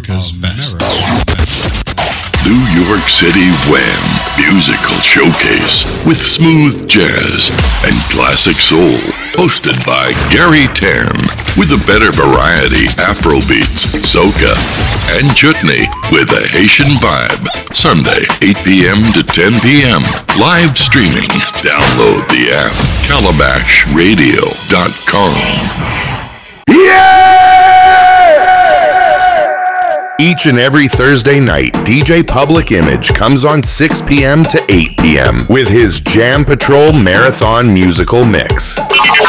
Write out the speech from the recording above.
America's best. New York City Wham! Musical Showcase with smooth jazz and classic soul. Hosted by Gary Tan with a better variety Afrobeats, soca, and chutney with a Haitian vibe. Sunday, 8 p.m. to 10 p.m. Live streaming. Download the app calabashradio.com. Each and every Thursday night, DJ Public Image comes on 6 p.m. to 8 p.m. with his Jam Patrol Marathon Musical Mix.